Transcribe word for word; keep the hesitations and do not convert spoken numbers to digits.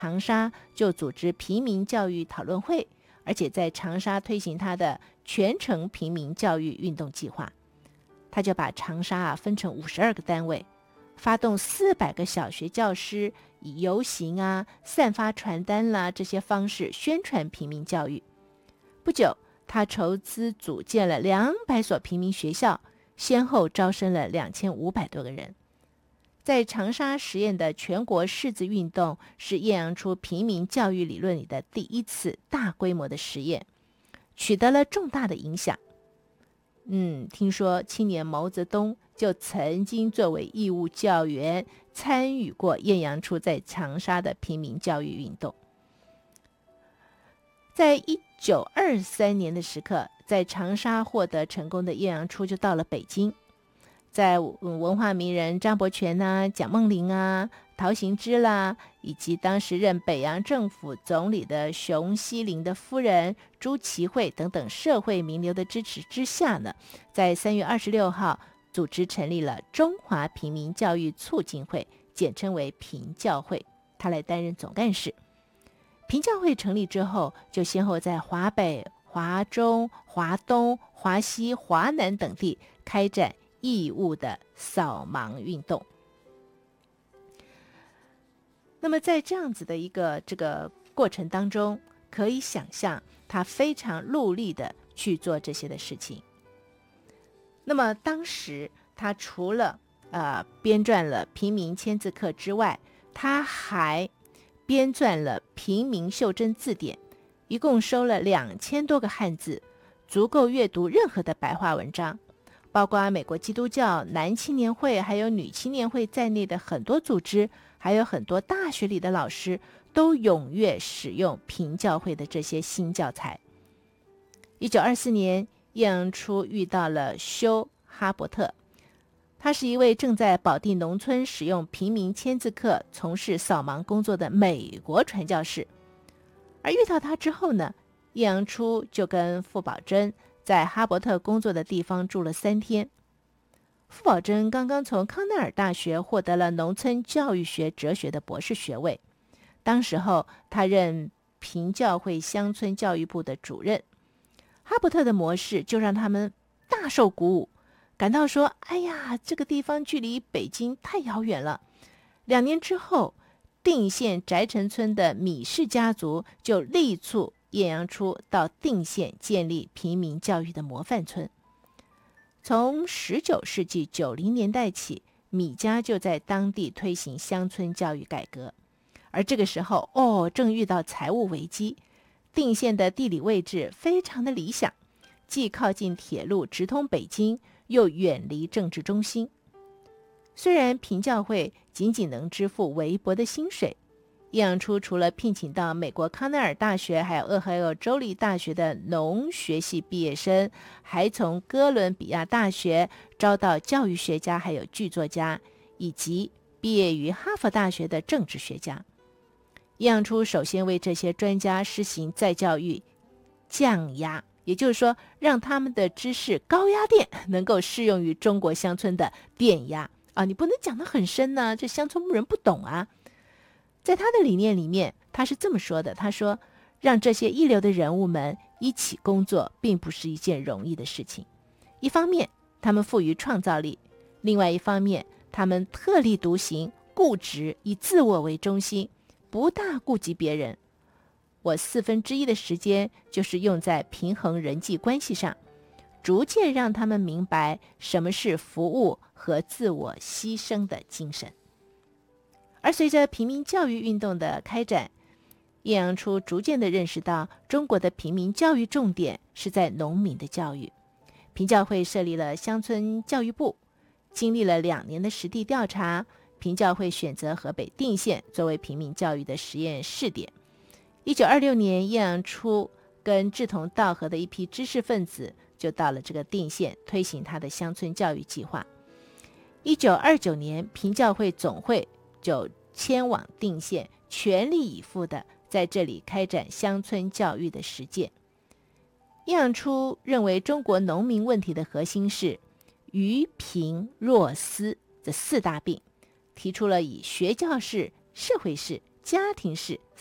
长沙就组织平民教育讨论会，而且在长沙推行他的全城平民教育运动计划。他就把长沙啊分成五十二个单位，发动四百个小学教师以游行啊、散发传单啦这些方式宣传平民教育。不久，他筹资组建了两百所平民学校，先后招生了两千五百多个人。在长沙实验的全国识字运动是艳阳初平民教育理论里的第一次大规模的实验，取得了重大的影响。嗯，听说青年毛泽东就曾经作为义务教员参与过艳阳初在长沙的平民教育运动。在一九二三年的时刻，在长沙获得成功的艳阳初就到了北京，在文化名人张伯铨啊、蒋梦麟啊、陶行知啦，以及当时任北洋政府总理的熊希龄的夫人朱其惠等等社会名流的支持之下呢，在三月二十六号组织成立了中华平民教育促进会，简称为平教会，他来担任总干事。平教会成立之后，就先后在华北、华中、华东、华西、华南等地开展义务的扫盲运动。那么在这样子的一个这个过程当中，可以想象他非常努力的去做这些的事情。那么当时他除了呃编撰了平民千字课之外，他还编撰了平民袖珍字典，一共收了两千多个汉字，足够阅读任何的白话文章，包括美国基督教男青年会还有女青年会在内的很多组织，还有很多大学里的老师都踊跃使用平教会的这些新教材。一九二四年，艳阳初遇到了休·哈伯特，他是一位正在保定农村使用平民千字课从事扫盲工作的美国传教士。而遇到他之后呢，艳阳初就跟傅宝珍在哈伯特工作的地方住了三天。傅宝珍刚刚从康奈尔大学获得了农村教育学哲学的博士学位，当时候他任平教会乡村教育部的主任。哈伯特的模式就让他们大受鼓舞，感到说，哎呀，这个地方距离北京太遥远了。两年之后，定县翟城村的米氏家族就力促艳阳初到定县建立平民教育的模范村。从十九世纪九零年代起，米家就在当地推行乡村教育改革。而这个时候，哦，正遇到财务危机，定县的地理位置非常的理想，既靠近铁路直通北京，又远离政治中心。虽然平教会仅仅能支付微薄的薪水，艳阳初除了聘请到美国康奈尔大学还有俄亥俄州立大学的农学系毕业生，还从哥伦比亚大学招到教育学家还有剧作家，以及毕业于哈佛大学的政治学家。艳阳初首先为这些专家施行再教育降压，也就是说让他们的知识高压电能够适用于中国乡村的电压啊，你不能讲得很深呢，这乡村人不懂啊。在他的理念里面，他是这么说的，他说，让这些一流的人物们一起工作并不是一件容易的事情。一方面他们富于创造力，另外一方面他们特立独行，固执，以自我为中心，不大顾及别人。我四分之一的时间就是用在平衡人际关系上，逐渐让他们明白什么是服务和自我牺牲的精神。而随着平民教育运动的开展，艳阳初逐渐地认识到中国的平民教育重点是在农民的教育。平教会设立了乡村教育部，经历了两年的实地调查，平教会选择河北定县作为平民教育的实验试点。一九二六年，艳阳初跟志同道合的一批知识分子就到了这个定县，推行他的乡村教育计划。一九二九年，平教会总会就迁往定县，全力以赴的在这里开展乡村教育的实践。艳阳初认为中国农民问题的核心是愚贫弱私这四大病，提出了以学教式、社会式、 家庭是